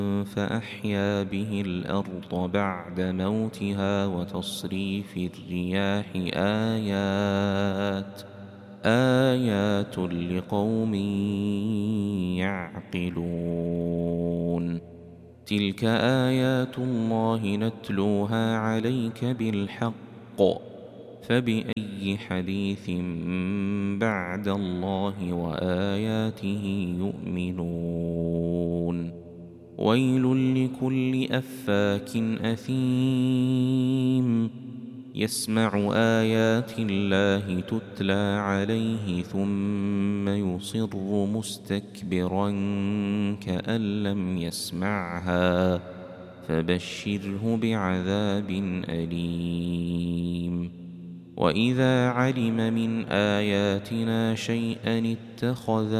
فأحيا به الأرض بعد موتها وتصريف الرياح آيات لقوم يعقلون تلك آيات الله نتلوها عليك بالحق فبأي حديث بعد الله وآياته يؤمنون ويل لكل أفاك أثيم يسمع آيات الله تتلى عليه ثم يصر مستكبرا كأن لم يسمعها فبشره بعذاب أليم وإذا علم من آياتنا شيئا اتخذ